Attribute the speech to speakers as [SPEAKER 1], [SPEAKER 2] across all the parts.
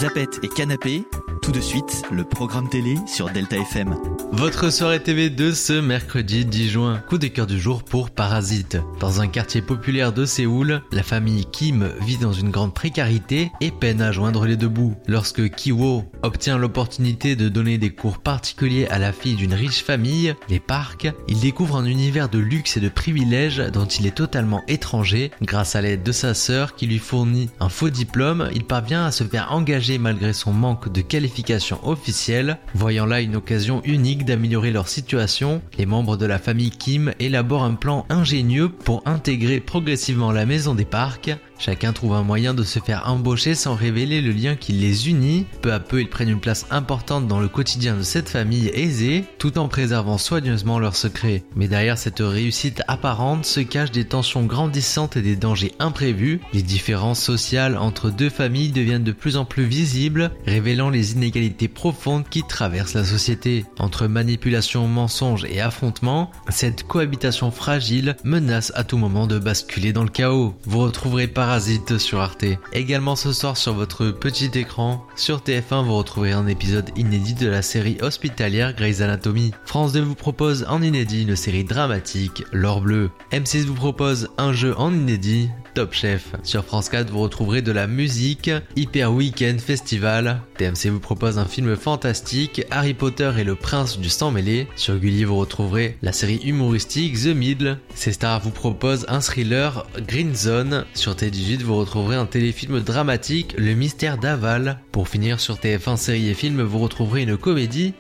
[SPEAKER 1] Zapette et Canapé, tout de suite, le programme télé sur Delta FM.
[SPEAKER 2] Votre soirée TV de ce mercredi 10 juin. Coup de cœur du jour pour Parasite. Dans un quartier populaire de Séoul, la famille Kim vit dans une grande précarité et peine à joindre les deux bouts. Lorsque Ki-woo obtient l'opportunité de donner des cours particuliers à la fille d'une riche famille, les Park, il découvre un univers de luxe et de privilèges dont il est totalement étranger. Grâce à l'aide de sa sœur qui lui fournit un faux diplôme, il parvient à se faire engager malgré son manque de qualification officielle. Voyant là une occasion unique d'améliorer leur situation, les membres de la famille Kim élaborent un plan ingénieux pour intégrer progressivement la maison des Park. Chacun trouve un moyen de se faire embaucher sans révéler le lien qui les unit. Peu à peu, ils prennent une place importante dans le quotidien de cette famille aisée, tout en préservant soigneusement leurs secrets. Mais derrière cette réussite apparente se cachent des tensions grandissantes et des dangers imprévus. Les différences sociales entre deux familles deviennent de plus en plus visibles, révélant les inégalités profondes qui traversent la société. Entre manipulation, mensonges et affrontements, cette cohabitation fragile menace à tout moment de basculer dans le chaos. Vous retrouverez Parasite sur Arte. Également ce soir sur votre petit écran, sur TF1 vous retrouverez un épisode inédit de la série hospitalière Grey's Anatomy. France 2 vous propose en inédit une série dramatique, L'Or Bleu. M6 vous propose un jeu en inédit, Top Chef. Sur France 4 vous retrouverez de la musique, Hyper Weekend Festival. TMC vous propose un film fantastique, Harry Potter et le Prince du sang mêlé. Sur Gulli vous retrouverez la série humoristique The Middle. C-Star vous propose un thriller, Green Zone. Sur T18 vous retrouverez un téléfilm dramatique, Le Mystère d'Aval. Pour finir sur TF1 séries et films vous retrouverez une comédie,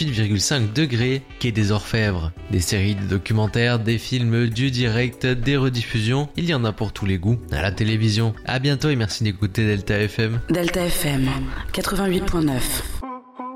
[SPEAKER 2] 38,5 degrés, Quai des Orfèvres. Des séries de documentaires, des films, du direct, des rediffusions, il y en a pour tous les goûts à la télévision. À bientôt et merci d'écouter Delta FM.
[SPEAKER 3] Delta FM 88.9.